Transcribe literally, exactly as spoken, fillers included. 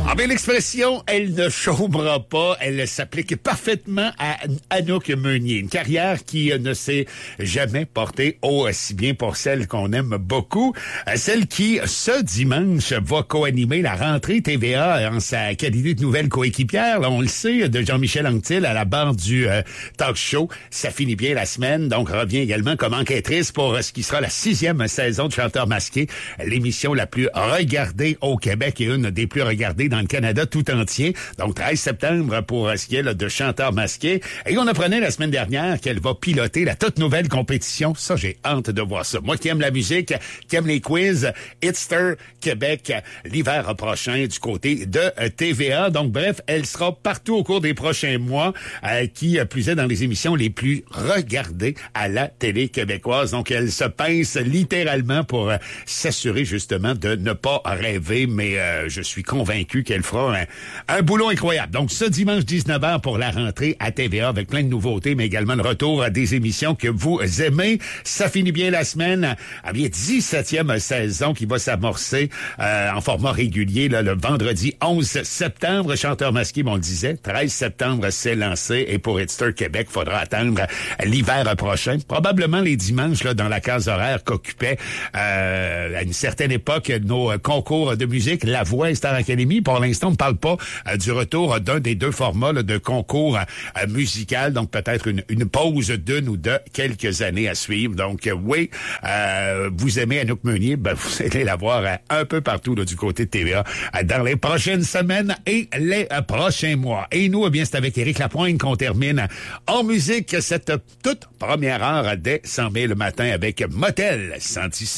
Ah ben l'expression « elle ne chômera pas », elle s'applique parfaitement à Anouk Meunier. Une carrière qui ne s'est jamais portée aussi bien pour celle qu'on aime beaucoup. Celle qui, ce dimanche, va co-animer la rentrée T V A en sa qualité de nouvelle coéquipière. Là, on le sait, de Jean-Michel Anctil à la barre du euh, talk show. Ça finit bien la semaine, donc revient également comme enquêtrice pour ce qui sera la sixième saison de Chanteur masqué, l'émission la plus regardée au Québec et une des plus regardées dans le Canada tout entier. Donc, treize septembre pour ce qui est là, de Chanteur masqué. Et on apprenait la semaine dernière qu'elle va piloter la toute nouvelle compétition. Ça, j'ai hâte de voir ça. Moi qui aime la musique, qui aime les quiz, Hitster Québec l'hiver prochain du côté de T V A. Donc, bref, elle sera partout au cours des prochains mois, euh, qui plus est dans les émissions les plus regardées à la télé québécoise. Donc, elle se pince littéralement pour euh, s'assurer justement de ne pas rêver, mais euh, je suis convaincu qu'elle fera un, un boulot incroyable. Donc, ce dimanche dix-neuf heures pour la rentrée à T V A avec plein de nouveautés, mais également le retour à des émissions que vous aimez. Ça finit bien la semaine. Ah bien, dix-septième saison qui va s'amorcer euh, en format régulier là, le vendredi onze septembre. Chanteur masqué, on le disait. treize septembre, c'est lancé. Et pour Hitster Québec, il faudra attendre l'hiver prochain. Probablement les dimanches là, dans la case horaire qu'occupait euh, à une certaine époque nos concours de musique, La Voix et Star Academy. Pour l'instant, on ne parle pas euh, du retour d'un des deux formats là, de concours euh, musical. Donc peut-être une, une pause d'une ou de quelques années à suivre. Donc euh, oui, euh, vous aimez Anouk Meunier, ben, vous allez la voir euh, un peu partout là, du côté de T V A euh, dans les prochaines semaines et les euh, prochains mois. Et nous, eh bien, c'est avec Éric Lapointe qu'on termine en musique cette toute première heure dès cent mille le matin avec Motel cent dix-sept.